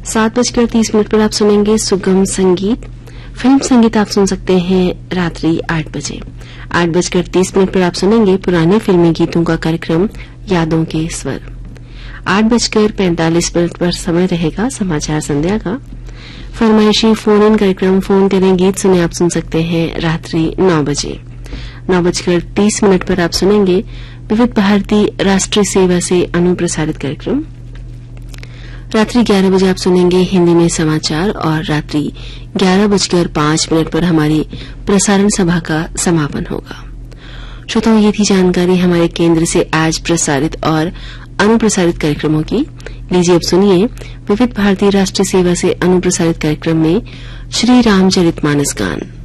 7:30 पर आप सुनेंगे सुगम संगीत। फिल्म संगीत आप सुन सकते हैं रात्रि 8 बजे। 8:30 पर आप सुनेंगे पुराने फिल्मी गीतों का कार्यक्रम यादों के स्वर। 8:45 पर समय रहेगा समाचार संध्या का। फरमाइशी फोन इन कार्यक्रम फोन करें गीत सुने आप सुन सकते हैं रात्रि 9 बजे। 9:30 पर आप सुनेंगे विविध भारती राष्ट्रीय सेवा से अनुप्रसारित कार्यक्रम। रात्रि 11 बजे आप सुनेंगे हिंदी में समाचार और रात्रि 11:05 पर हमारी प्रसारण सभा का समापन होगा। श्रोताओं, ये थी जानकारी हमारे केंद्र से आज प्रसारित और अनुप्रसारित कार्यक्रमों की। लीजिए अब सुनिए विविध भारती राष्ट्रीय सेवा से अनुप्रसारित कार्यक्रम में श्री रामचरितमानस गान।